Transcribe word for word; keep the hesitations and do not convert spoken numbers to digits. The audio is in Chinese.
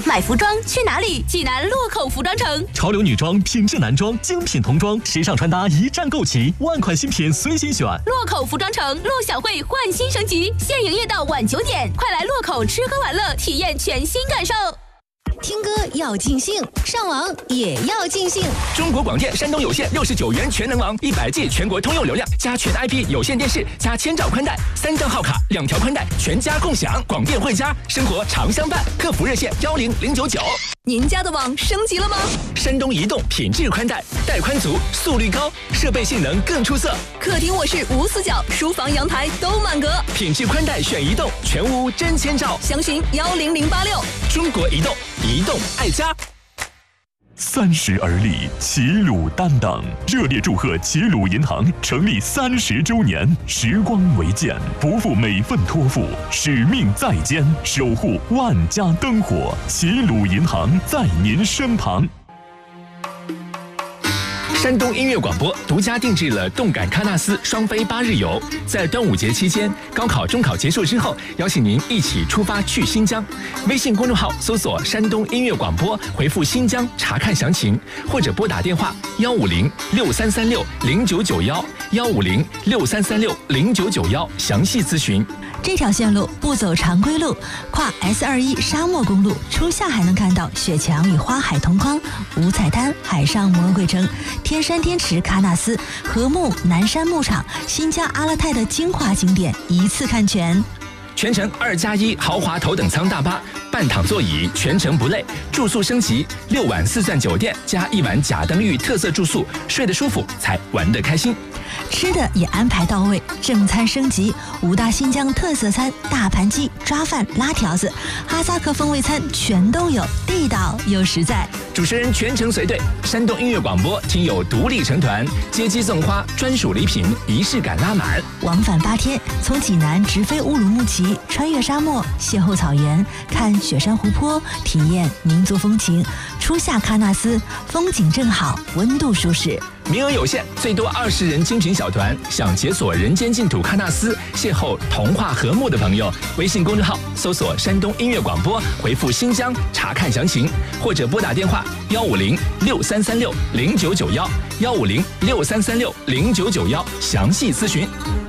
买服装去哪里？济南洛口服装城。 潮流女装、品质男装、精品童装，时尚穿搭一站购齐，万款新品随心选。 洛口服装城，陆小慧焕新升级，现营业到晚九点，快来洛口吃喝玩乐，体验全新感受。 听歌要尽兴，上网也要尽兴。 中国广电山东有线六十九元全能王，一百 G 全国通用流量，加全 I P 有线电视，加千兆宽带，三张号卡，两条宽带，全家共享。广电汇家，生活常相伴。客服热线幺零零九九。 您家的网升级了吗？ 山东移动品质宽带，带宽足，速率高，设备性能更出色。 客厅卧室无死角，书房阳台都满格。 品质宽带选移动，全屋真千兆。 详询幺零零八六。 中国移动，移动爱家。 三十而立，齐鲁担当，热烈祝贺齐鲁银行成立三十周年！时光为鉴，不负每份托付，使命在肩，守护万家灯火。齐鲁银行在您身旁。 山东音乐广播独家定制了动感喀纳斯双飞八日游，在端午节期间，高考、中考结束之后，邀请您一起出发去新疆。微信公众号搜索“山东音乐广播”，回复“新疆”查看详情，或者拨打电话幺五零六三三六零九九幺幺五零六三三六零九九幺详细咨询。 这条线路不走常规路，跨 S 二一 沙漠公路，初夏还能看到雪墙与花海同框，五彩滩、海上魔鬼城、天山天池、喀纳斯、禾木、南山牧场、新疆阿勒泰的精华景点一次看全。 全程二加一豪华头等舱大巴，半躺座椅，全程不累。住宿升级，六晚四钻酒店加一晚甲登峪特色住宿，睡得舒服才玩得开心。 吃的也安排到位，正餐升级，五大新疆特色餐，大盘鸡、抓饭、拉条子，哈萨克风味餐全都有，地道又实在。 主持人全程随队，山东音乐广播听友独立成团，接机送花，专属礼品，仪式感拉满。 往返八天，从济南直飞乌鲁木齐，穿越沙漠，邂逅草原，看雪山湖泊，体验民族风情。初夏喀纳斯，风景正好，温度舒适。 名额有限，最多二十人精品小团。想解锁人间净土喀纳斯，邂逅童话和睦的朋友，微信公众号搜索山东音乐广播，回复新疆查看详情，或者拨打电话幺五零六三三六零九九幺幺五零六三三六零九九幺详细咨询。